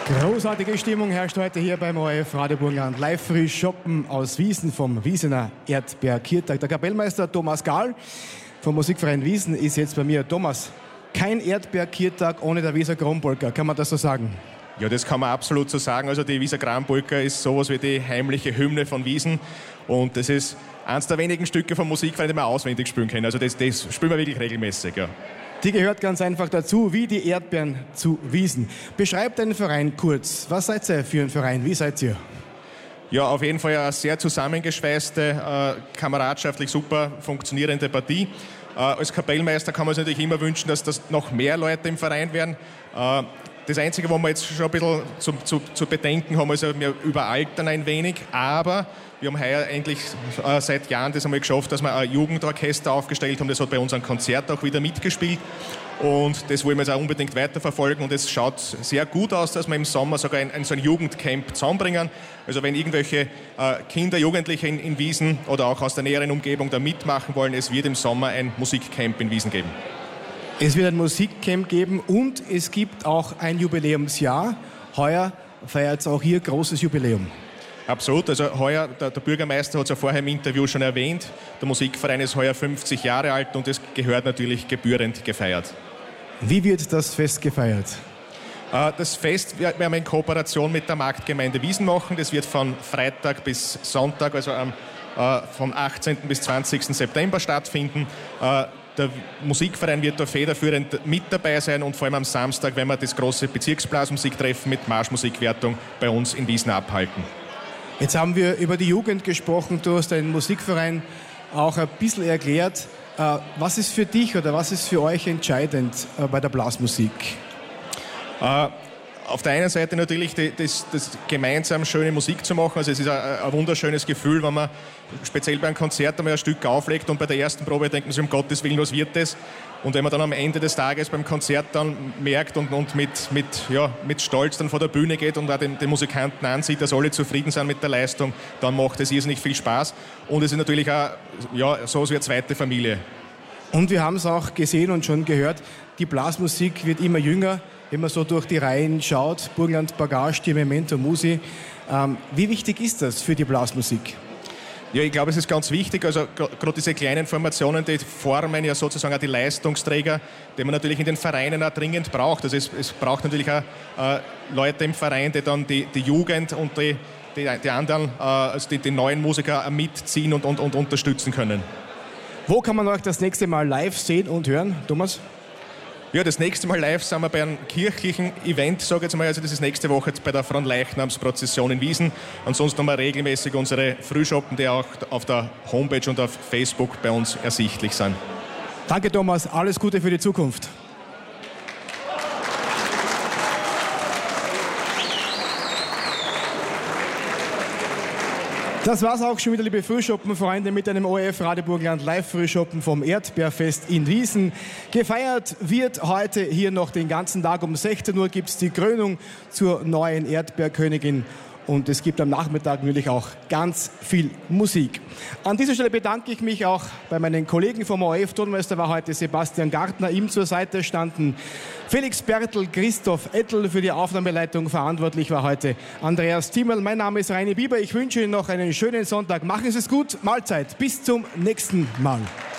Großartige Stimmung herrscht heute hier beim ORF Radio Burgenland. Live frisch shoppen aus Wiesen vom Wiesener Erdbeerkirtag. Der Kapellmeister Thomas Gahl vom Musikverein Wiesen ist jetzt bei mir. Thomas, kein Erdbeerkirtag ohne der Wieser Kronpolka, kann man das so sagen? Ja, das kann man absolut so sagen. Also die Wieser Kronpolka ist sowas wie die heimliche Hymne von Wiesen. Und das ist eines der wenigen Stücke vom Musikverein, die wir auswendig spielen können. Also das spielen wir wirklich regelmäßig, ja. Die gehört ganz einfach dazu, wie die Erdbeeren zu Wiesen. Beschreibt den Verein kurz. Was seid ihr für ein Verein? Wie seid ihr? Ja, auf jeden Fall eine sehr zusammengeschweißte, kameradschaftlich super funktionierende Partie. Als Kapellmeister kann man sich natürlich immer wünschen, dass das noch mehr Leute im Verein werden. Das Einzige, was wir jetzt schon ein bisschen zu bedenken haben, ist, wir überaltern ein wenig, aber wir haben heuer eigentlich seit Jahren das einmal geschafft, dass wir ein Jugendorchester aufgestellt haben. Das hat bei unserem Konzert auch wieder mitgespielt. Und das wollen wir jetzt auch unbedingt weiterverfolgen. Und es schaut sehr gut aus, dass wir im Sommer sogar so ein Jugendcamp zusammenbringen. Also wenn irgendwelche Kinder, Jugendliche in Wiesen oder auch aus der näheren Umgebung da mitmachen wollen, es wird im Sommer ein Musikcamp in Wiesen geben. Es wird ein Musikcamp geben und es gibt auch ein Jubiläumsjahr. Heuer feiert es auch hier großes Jubiläum. Absolut. Also heuer, der Bürgermeister hat es ja vorher im Interview schon erwähnt, der Musikverein ist heuer 50 Jahre alt und es gehört natürlich gebührend gefeiert. Wie wird das Fest gefeiert? Das Fest werden wir in Kooperation mit der Marktgemeinde Wiesen machen. Das wird von Freitag bis Sonntag, also vom 18. bis 20. September stattfinden. Der Musikverein wird da federführend mit dabei sein und vor allem am Samstag werden wir das große Bezirksblasmusiktreffen mit Marschmusikwertung bei uns in Wiesen abhalten. Jetzt haben wir über die Jugend gesprochen. Du hast deinen Musikverein auch ein bisschen erklärt. Was ist für dich oder was ist für euch entscheidend bei der Blasmusik? Auf der einen Seite natürlich das gemeinsam schöne Musik zu machen. Also es ist ein wunderschönes Gefühl, wenn man speziell bei einem Konzert einmal ein Stück auflegt und bei der ersten Probe denkt man sich, um Gottes Willen, was wird das? Und wenn man dann am Ende des Tages beim Konzert dann merkt und mit Stolz dann vor der Bühne geht und auch den Musikanten ansieht, dass alle zufrieden sind mit der Leistung, dann macht es irrsinnig viel Spaß. Und es ist natürlich auch so wie eine zweite Familie. Und wir haben es auch gesehen und schon gehört, die Blasmusik wird immer jünger, wenn man so durch die Reihen schaut. Burgenland Bagage, die Memento Musi. Wie wichtig ist das für die Blasmusik? Ja, ich glaube, es ist ganz wichtig. Also gerade diese kleinen Formationen, die formen ja sozusagen auch die Leistungsträger, die man natürlich in den Vereinen auch dringend braucht. Also es braucht natürlich auch Leute im Verein, die dann die Jugend und die anderen, also die neuen Musiker mitziehen und unterstützen können. Wo kann man euch das nächste Mal live sehen und hören, Thomas? Ja, das nächste Mal live sind wir bei einem kirchlichen Event, sage ich jetzt mal. Also das ist nächste Woche bei der Fronleichnamsprozession in Wiesen. Ansonsten haben wir regelmäßig unsere Frühschoppen, die auch auf der Homepage und auf Facebook bei uns ersichtlich sind. Danke, Thomas. Alles Gute für die Zukunft. Das war's auch schon wieder, liebe Frühschoppenfreunde, mit einem ORF Radio Burgenland Live-Frühschoppen vom Erdbeerfest in Wiesen. Gefeiert wird heute hier noch den ganzen Tag. Um 16 Uhr gibt's die Krönung zur neuen Erdbeerkönigin. Und es gibt am Nachmittag natürlich auch ganz viel Musik. An dieser Stelle bedanke ich mich auch bei meinen Kollegen vom ORF. Tonmeister war heute Sebastian Gartner. Ihm zur Seite standen Felix Bertel, Christoph Ettel. Für die Aufnahmeleitung verantwortlich war heute Andreas Timmel. Mein Name ist Reini Bieber. Ich wünsche Ihnen noch einen schönen Sonntag. Machen Sie es gut. Mahlzeit. Bis zum nächsten Mal.